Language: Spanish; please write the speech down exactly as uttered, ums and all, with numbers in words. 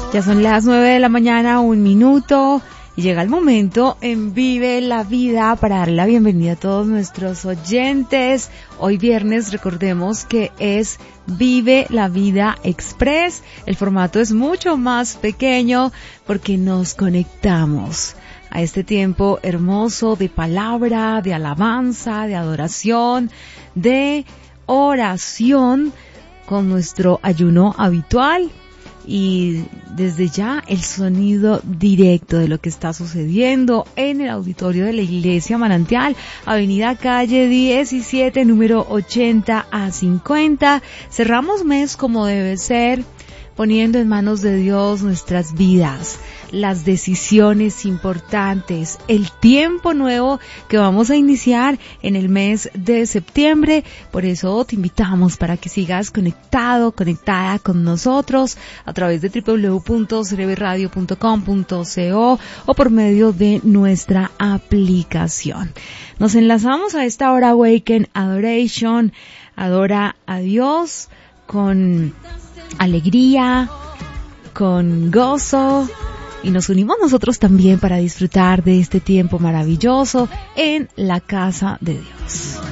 Ya son las nueve de la mañana, un minuto, y llega el momento en Vive la Vida para darle la bienvenida a todos nuestros oyentes. Hoy viernes, recordemos que es Vive la Vida Express. El formato es mucho más pequeño porque nos conectamos a este tiempo hermoso de palabra, de alabanza, de adoración, de oración con nuestro ayuno habitual. Y desde ya el sonido directo de lo que está sucediendo en el auditorio de la Iglesia Manantial, Avenida Calle diecisiete, número ochenta a cincuenta. Cerramos mes como debe ser, poniendo en manos de Dios nuestras vidas, las decisiones importantes, el tiempo nuevo que vamos a iniciar en el mes de septiembre. Por eso te invitamos para que sigas conectado, conectada con nosotros a través de doble u doble u doble u punto c r b radio punto com punto co o por medio de nuestra aplicación. Nos enlazamos a esta hora Awaken Adoration, adora a Dios con alegría, con gozo, y nos unimos nosotros también para disfrutar de este tiempo maravilloso en la casa de Dios.